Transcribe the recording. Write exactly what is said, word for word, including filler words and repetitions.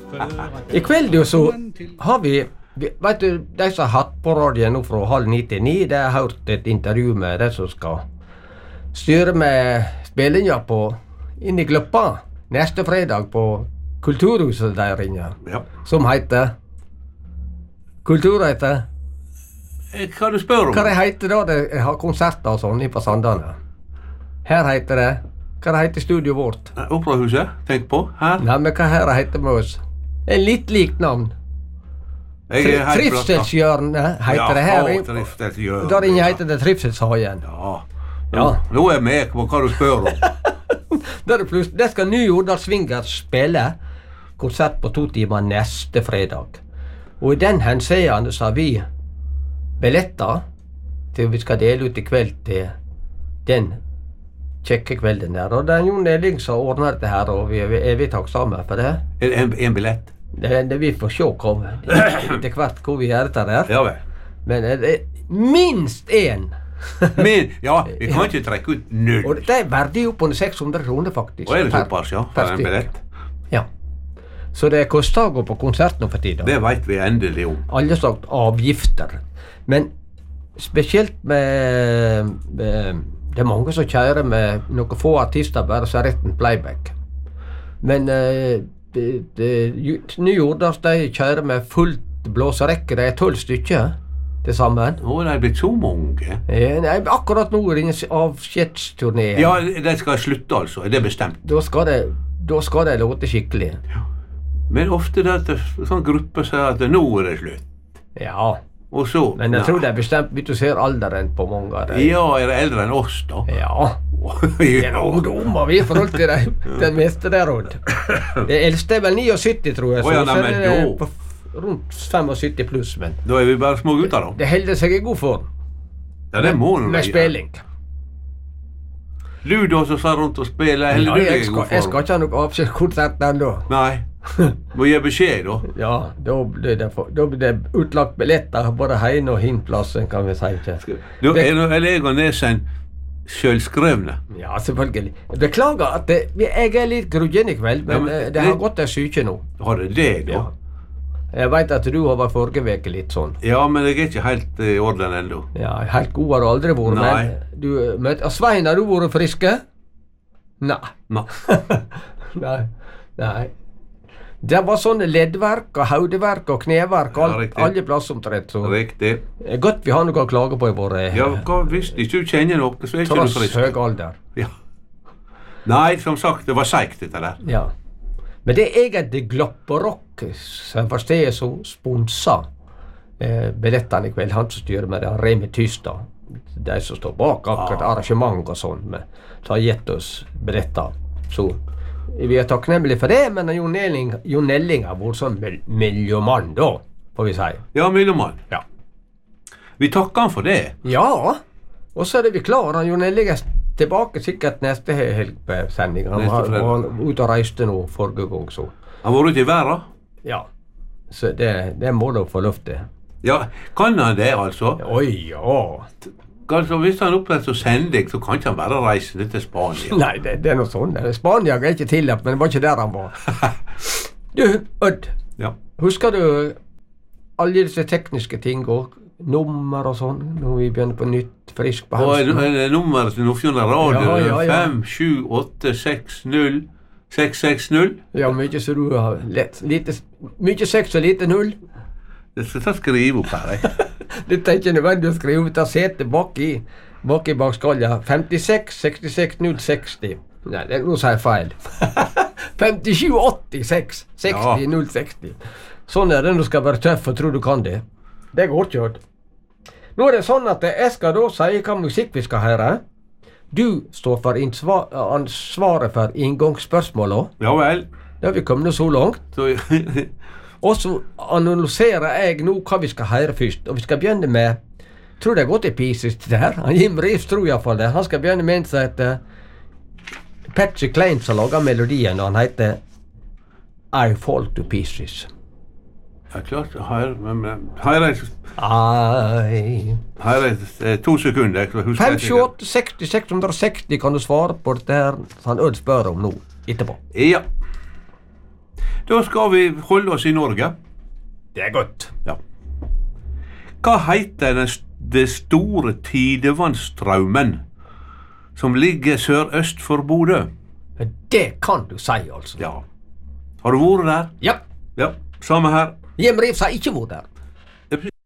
I kveld jo så har vi, vi vet du, de som har hatt på radioen nå fra halv ni til ni, de har hørt et intervju med de som skal styre med spillinga på inn i Gløppa neste fredag på Kulturhuset der inne, Ja. som heter Kulturhuset. Eh, Hva du spør om? Hva det heter da det har konserter og sånn i på Sandane? Her heter det, hva det heter studio vårt? Eh, Operahuset, tenk på. Her. Nei, men hva her heter med oss? En litt likt navn. Jeg er helt på dette. Trivselshjørnet heter det her. Ja, Trivselshjørnet. Der inne heter det Trivselshagen. Ja. Ja. Nå er jeg med på hva du spør om. Der er pluss, det skal Ny Jordal Swingers spille konsert på to timer neste fredag. Og i den henseende så har vi billetter til vi skal dele ut i kveld til den kjekke kvelden der. Og det er Jon Elling som ordner dette her, og vi er evig takksomme for det. En, en, en billett. Det, det vi får se kom, etter hvert hvor vi gjør dette der. Ja vel. Men det er minst én. Men, ja, vi kan ikke trekke ut null. Og det er verdig opp under seks hundre kroner faktisk. Og er det per- såpass, ja, per for en stykk. billett? Ja. Så det koster å gå på konsert nå for tiden. Det vet vi endelig om. Alle slags avgifter. Men spesielt med, med det er mange som kjører med noen få artister bare så er retten playback. Men eh, det, det, Ny Jordals de kjører med fullt blåserekke. Det er tolv stykker til sammen. Å, det er blitt så mange. Eh, nei, akkurat nå er det en avskjedsturné. Ja, de skal slutte altså, er det bestemt? Da skal det, da skal det låte skikkelig. Men ofte det at det- sånn grupper sier at nå er det slutt. Ja, Og så... men jeg nei. tror det er bestemt hvis du ser alderen på mange av dem. Ja, er det eldre enn oss da? Ja. Det er ja. ungdommer vi i forhold til det, den meste der, Odd. Det eldste er vel syttiogsytti, tror jeg. Å ja, så nei, så men er det da- på f- rundt femogsytti pluss, men Da er vi bare små gutter da. det holder seg i god form. Ja, det må nå Med vi gjøre. spilling. Du da som sa rundt og spiller, Ja, heller du jeg, i skal, god jeg skal form? ikke ha noe avskjedskonsert ennå. Nei. Må gi beskjed da. Ja, da blir det, for, da blir det utlagt billetter både heine og hinplassen, kan vi si. Ikke? Du, er nå- eller jeg og Nesen selvskrevne. Ja, selvfølgelig. Jeg beklager at det, jeg er litt grudgen i kveld, men, Ja, men eh, det har det- gått ei syke nå. Har det det da? Ja. Jeg vet at du har vært forrige veke litt sånn. Ja, men jeg er ikke helt i orden ennå. Ja, helt god har du aldri vært, Nei. men du, men, og Svein, har du vært friske? Nei. Nei. Nei. Nei. Det var sånne leddverk og hodeverk og kneverk og Ja, alt, riktig. alle plasser omtrent. Så Riktig. det er godt vi har noe å klage på i våre Ja, hva hvis ikke du kjenner noe, så er ikke du tross frisk. høy alder. Ja. Nei, som sagt, det var seigt dette der. Ja. Men det er egentlig Glopperock som var stedet som sponsa eh, billettene i kveld. Han som styrer med det, Remi Tystad. De som står bak akkurat Ah. arrangement og sånn, men som har gitt oss billetter. Så vi er takknemlige for det, men Jon Elling, Jon Elling har vært sånn mil miljømann, da, får vi si. Ja, mellommann. Ja. Vi takker han for det. Ja, og så er det vi klar. Jon Elling er tilbake sikkert neste helg på sending. Han Neste var, fredag. var ute og reiste nå forrige gang, så Han var ute i verden. ja. Så det, det må da få lov til. Ja, kan han det altså? Oi, ja. Altså, hvis han opplever som sending, så kan ikke han bare reise ned til Spania. Nei, det, det er noe sånn. Spania er ikke tillatt, men det var ikke der han var. Du, Odd, Ja. husker du alle disse tekniske ting og nummer og sånn, når vi begynner på nytt, frisk på Og er halsen? er nummeret til Nordfjord Radio Ja, ja, ja. fem sju åtte seks null seks seks null. Ja, mye så du har lett. Lite, mye seks og lite null. Det skal ta skrive opp her, jeg. Dette er ikke nødvendig å skrive ut av setet bak i, bak i bakskalja. femtiseks sekstiseks null seksti. Nei, det, nå sier jeg feil. femtisju åttiseks seksti null seksti. Sånn er det når du skal være tøff og tror du kan det. Det går ikke, Odd. Nå er det sånn at jeg skal da si hva musikk vi skal høre. Du står for innsva- ansvaret for inngangsspørsmålet. Ja vel. Da har vi kommet så langt. Så, Og så annonserer jeg nå hva vi skal høre først. Og vi skal begynne med, tror det er gått i pieces det her. Han Jim Reeves tror i hvert fall det. Han skal begynne med en som heter Patsy Cline, som lager melodien, og han heter I Fall to Pieces. ja, klart, her, men, men, her er, I... her er eh, to sekunder. Jeg husker fem jeg sju åtte seksti seks hundre og seksti kan du svare på dette her, som han Odd spør om nå, etterpå. Ja. Da skal vi holde oss i Norge. Det er godt. Ja. Hva heter den, det store tidevannsstraumen som ligger sørøst for Bodø? Det kan du si, altså. Ja. Har du vært der? Ja. Ja, samme her. Jim Reeves har ikke vært der.